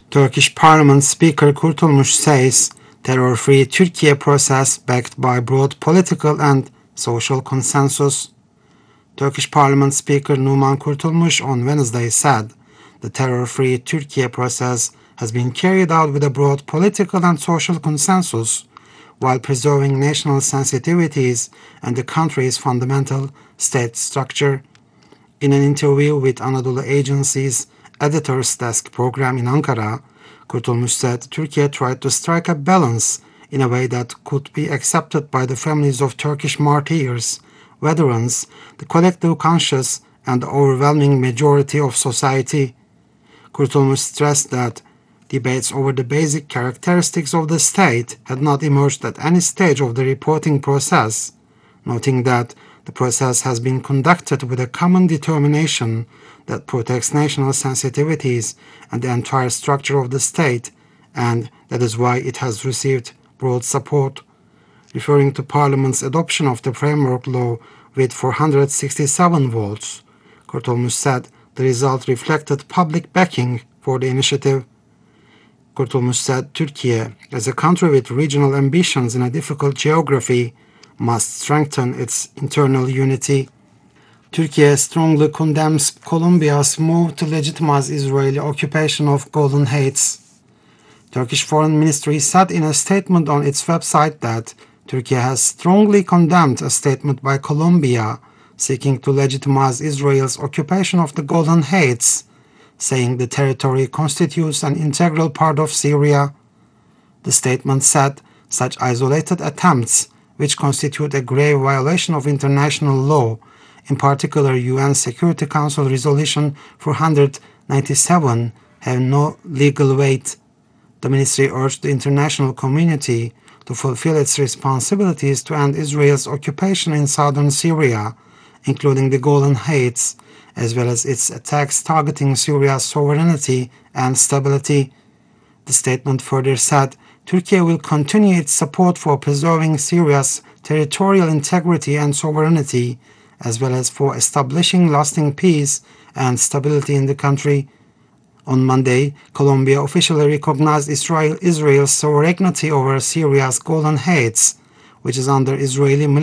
Turkish Parliament Speaker Kurtulmuş says terror-free Turkey process backed by broad political and social consensus. Turkish Parliament Speaker Numan Kurtulmuş on Wednesday said the terror-free Turkey process has been carried out with a broad political and social consensus while preserving national sensitivities and the country's fundamental state structure. In an interview with Anadolu Agency's Editor's Desk program in Ankara, Kurtulmuş said Turkey tried to strike a balance in a way that could be accepted by the families of Turkish martyrs, veterans, the collective conscience, and the overwhelming majority of society. Kurtulmuş stressed that debates over the basic characteristics of the state had not emerged at any stage of the reporting process, noting that the process has been conducted with a common determination that protects national sensitivities and the entire structure of the state, and that is why it has received broad support. Referring to Parliament's adoption of the framework law with 467 votes, Kurtulmuş said the result reflected public backing for the initiative. Kurtulmuş said Turkey, as a country with regional ambitions in a difficult geography, must strengthen its internal unity. Turkey strongly condemns Colombia's move to legitimize Israeli occupation of Golan Heights. Turkish Foreign Ministry said in a statement on its website that Turkey has strongly condemned a statement by Colombia seeking to legitimize Israel's occupation of the Golan Heights, saying the territory constitutes an integral part of Syria. The statement said such isolated attempts, which constitute a grave violation of international law, in particular UN Security Council Resolution 497, have no legal weight. The ministry urged the international community to fulfill its responsibilities to end Israel's occupation in southern Syria, including the Golan Heights, as well as its attacks targeting Syria's sovereignty and stability. The statement further said Turkey will continue its support for preserving Syria's territorial integrity and sovereignty, as well as for establishing lasting peace and stability in the country. On Monday, Colombia officially recognized Israel's sovereignty over Syria's Golan Heights, which is under Israeli military